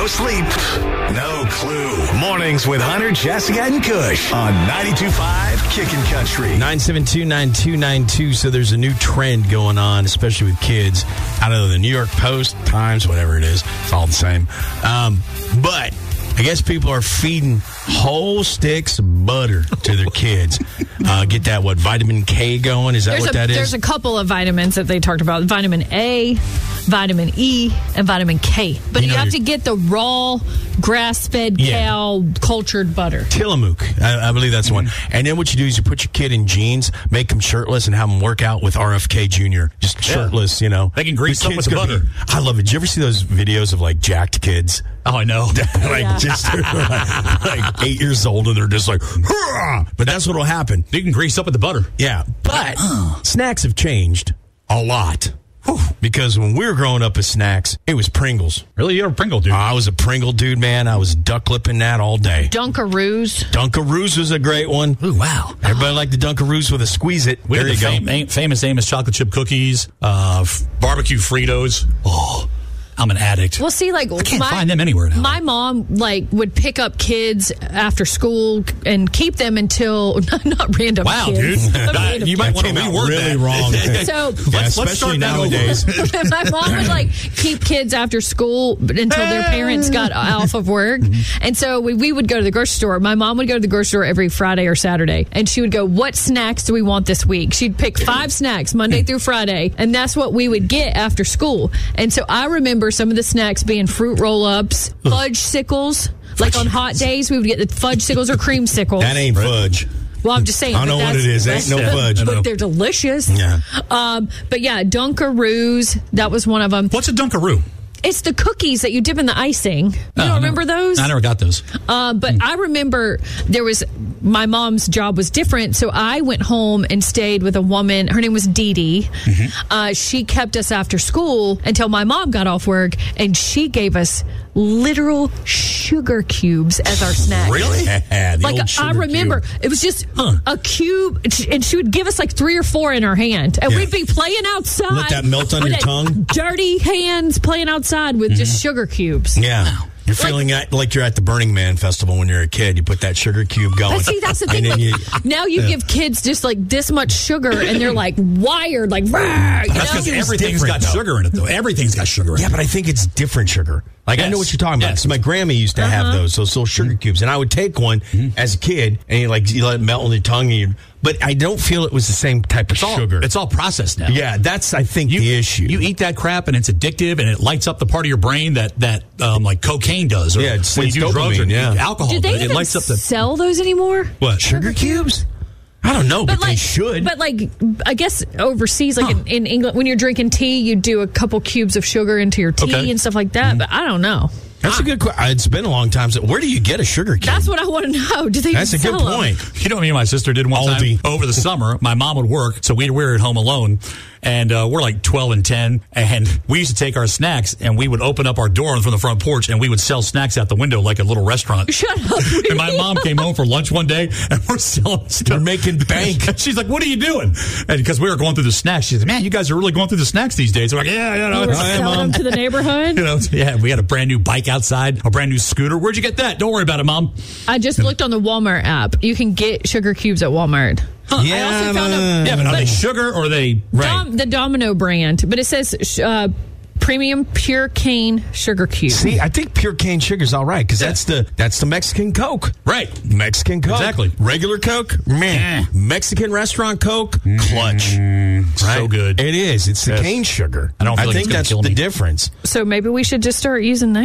No sleep, no clue. Mornings with Hunter, Jessica, and Kush on 92.5 Kickin' Country. 972-9292. So there's a new trend going on, especially with kids. I don't know, the New York Post, Times, whatever it is. It's all the same. But I guess people are feeding whole sticks of butter to their kids. Get that, vitamin K going? Is that what that is? There's a couple of vitamins that they talked about. Vitamin A, vitamin E, and vitamin K. But you have to get the raw, grass-fed cow cultured butter. Tillamook. I believe that's the one. And then what you do is you put your kid in jeans, make them shirtless, and have them work out with RFK Jr. Just shirtless, They can grease up with the butter. I love it. Did you ever see those videos of, jacked kids? Oh, I know. Just like 8 years old, and they're just like, hurrah! But that's what will happen. You can grease up with the butter. Yeah. But snacks have changed a lot. Because when we were growing up as snacks, it was Pringles. Really? You're a Pringle dude. I was a Pringle dude, man. I was duck lipping that all day. Dunkaroos. Dunkaroos was a great one. Ooh, wow. Everybody liked the Dunkaroos with a squeeze it. We had the famous Amos chocolate chip cookies, barbecue Fritos. Oh, I'm an addict. Well, see, I can't find them anywhere now. My mom, would pick up kids after school and keep them until, not random kids. Dude. You might want to reword really that. wrong. So, let's start nowadays. My mom would, keep kids after school until their parents got off of work. And so we would go to the grocery store. My mom would go to the grocery store every Friday or Saturday. And she would go, what snacks do we want this week? She'd pick 5 snacks, Monday through Friday. And that's what we would get after school. And so I remember some of the snacks being fruit roll-ups, fudge sickles. On hot days, we would get the fudge sickles or creamsicles. That ain't fudge. Well, I'm just saying. I don't know what it is. Ain't no fudge. But they're delicious. Yeah. But yeah, Dunkaroos. That was one of them. What's a Dunkaroo? It's the cookies that you dip in the icing. You don't remember those? I never got those. But I remember my mom's job was different, so I went home and stayed with a woman. Her name was Dee Dee. She kept us after school until my mom got off work, and she gave us literal sugar cubes as our snack. Really? I remember it was just a cube, and she would give us 3 or 4 in her hand, and we'd be playing outside. Let that melt on your tongue. Dirty hands playing outside with just sugar cubes. Yeah. You're feeling like you're at the Burning Man festival when you're a kid. You put that sugar cube going. But see, that's the thing. Now you give kids just this much sugar, and they're wired, rah. That's because everything's got sugar in it, though. Everything's got sugar in it. Yeah, but I think it's different sugar. I know what you're talking about. Yes. So my grandma used to have those little sugar cubes, and I would take one as a kid, and you let it melt on your tongue, but I don't feel it was the same type of sugar. It's all processed now. Yeah, that's, I think, the issue. You eat that crap, and it's addictive, and it lights up the part of your brain that cocaine does. Or when you do drugs or alcohol. Do they even sell those anymore? What, sugar cubes? I don't know, but they should. But I guess overseas, in England, when you're drinking tea, you do a couple cubes of sugar into your tea and stuff like that. But I don't know. That's a good question. It's been a long time. So where do you get a sugar cube? That's what I want to know. Do they That's a good point. You know what me and my sister did one time over the summer? My mom would work, so we were at home alone. And we're 12 and 10. And we used to take our snacks, and we would open up our door from the front porch, and we would sell snacks out the window like a little restaurant. Shut up. Really? And my mom came home for lunch one day, and we're selling stuff. We're making bank. And she's like, what are you doing? And because we were going through the snacks, she said, man, you guys are really going through the snacks these days. We're like, selling them to the neighborhood. We had a brand new bike outside, a brand new scooter. Where'd you get that? Don't worry about it, Mom. I just looked on the Walmart app. You can get sugar cubes at Walmart. Yeah, I also found but are they sugar or are they the Domino brand? But it says premium pure cane sugar cube. See, I think pure cane sugar is all right because that's the Mexican Coke, right? Mexican Coke, exactly. Regular Coke, man. Mexican restaurant Coke, clutch, right? So good. It is. It's the cane sugar. I think that's the difference. So maybe we should just start using that.